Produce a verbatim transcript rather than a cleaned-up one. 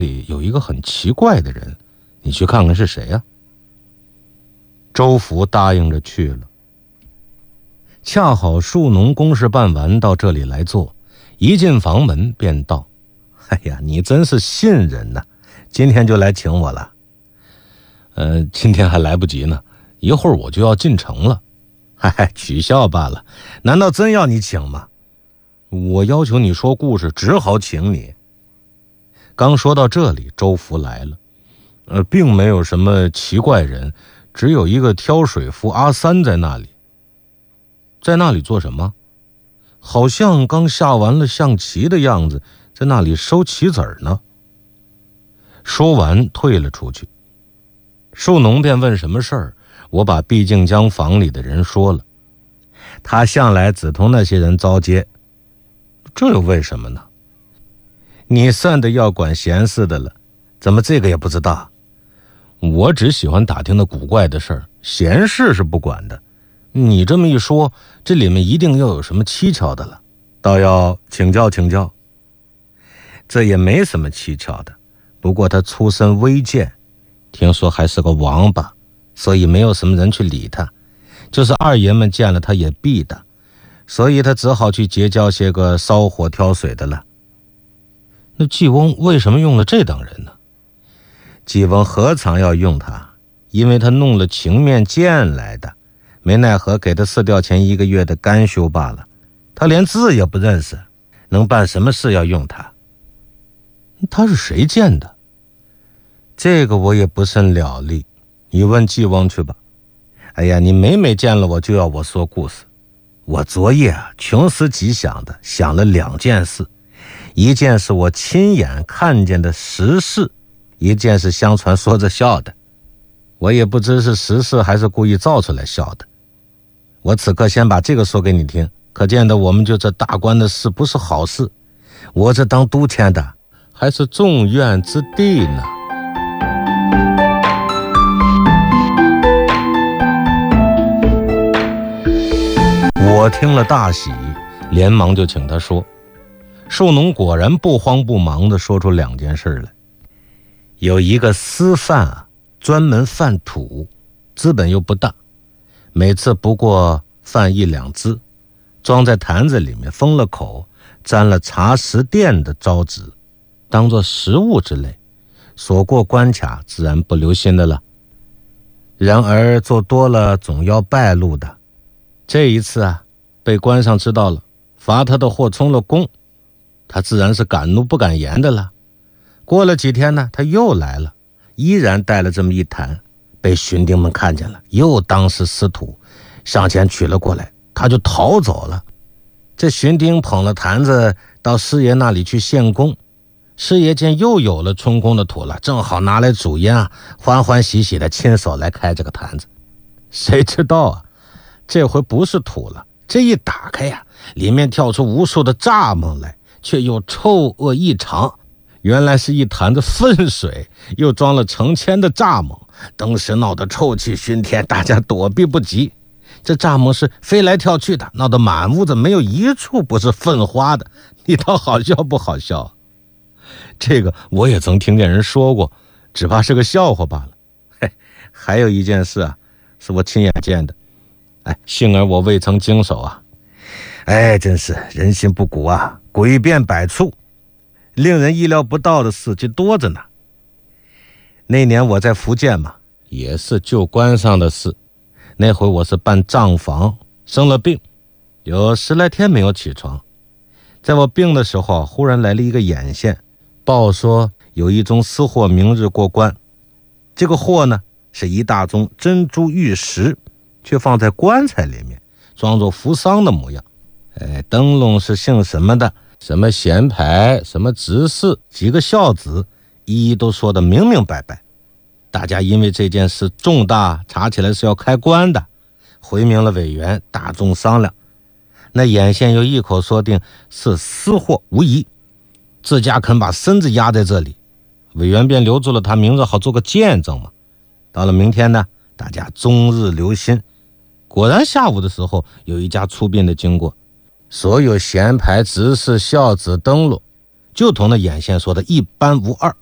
里有一个很奇怪的人，你去看看是谁呀？周福答应着去了。恰好树农公事办完到这里来坐，一进房门便道：哎呀，你真是信人呐，今天就来请我了。呃，今天还来不及呢，一会儿我就要进城了。嗨，取笑罢了，难道真要你请吗？我要求你说故事，只好请你。刚说到这里，周福来了，呃，并没有什么奇怪人，只有一个挑水夫阿三在那里。在那里做什么？好像刚下完了象棋的样子，在那里收棋子儿呢。说完退了出去。树农便问什么事儿，我把毕竟江房里的人说了。他向来只同那些人交接，这又为什么呢？你算的要管闲事的了，怎么这个也不知道？我只喜欢打听那古怪的事儿，闲事是不管的。你这么一说，这里面一定要有什么蹊跷的了，倒要请教请教。这也没什么蹊跷的，不过他出身微贱，听说还是个王八，所以没有什么人去理他，就是二爷们见了他也避他，所以他只好去结交些个烧火挑水的了。那季翁为什么用了这等人呢？季翁何尝要用他，因为他弄了情面见来的，没奈何给他四吊钱一个月的干休罢了。他连字也不认识，能办什么事要用他？他是谁见的？这个我也不甚了力，你问季翁去吧。哎呀，你每每见了我就要我说故事。我昨夜啊，穷思极想的想了两件事，一件是我亲眼看见的实事，一件是相传说着笑的。我也不知是实事还是故意造出来笑的。我此刻先把这个说给你听，可见得我们就这大官的事不是好事。我这当督签的还是众院之地呢。我听了大喜，连忙就请他说。树农果然不慌不忙地说出两件事来。有一个私贩啊，专门贩土，资本又不大，每次不过贩一两只，装在坛子里面，封了口，沾了茶食店的招纸，当作食物之类，所过关卡自然不留心的了。然而做多了总要败露的，这一次啊，被官上知道了，罚他的货充了公，他自然是敢怒不敢言的了。过了几天呢，他又来了，依然带了这么一坛，被巡丁们看见了，又当是私土，上前取了过来，他就逃走了。这巡丁捧了坛子到师爷那里去献功，师爷见又有了充公的土了，正好拿来煮烟啊，欢欢喜喜的亲手来开这个坛子。谁知道啊，这回不是土了，这一打开呀、啊，里面跳出无数的蚱蜢来，却又臭恶异常。原来是一坛子粪水，又装了成千的蚱蜢，当时闹得臭气熏天，大家躲避不及。这蚱蜢是飞来跳去的，闹得满屋子没有一处不是粪花的，你倒好笑不好笑？这个我也曾听见人说过，只怕是个笑话罢了。嘿，还有一件事啊，是我亲眼见的，哎，幸而我未曾经手啊。哎，真是人心不古啊，诡辩百出，令人意料不到的事就多着呢。那年我在福建嘛，也是旧官上的事。那回我是办账房，生了病，有十来天没有起床。在我病的时候，忽然来了一个眼线，报说有一宗私货明日过关。这个货呢，是一大宗珍珠玉石，却放在棺材里面，装作扶丧的模样。哎，灯笼是姓什么的，什么贤牌，什么执事，几个孝子，一一都说得明明白白。大家因为这件事重大，查起来是要开棺的，回明了委员，大众商量。那眼线又一口说定是私货无疑，自家肯把身子压在这里，委员便留住了他名字，好做个见证嘛。到了明天呢，大家终日留心，果然下午的时候有一家出殡的经过，所有贤牌执事孝子灯笼就同那眼线说的一般无二。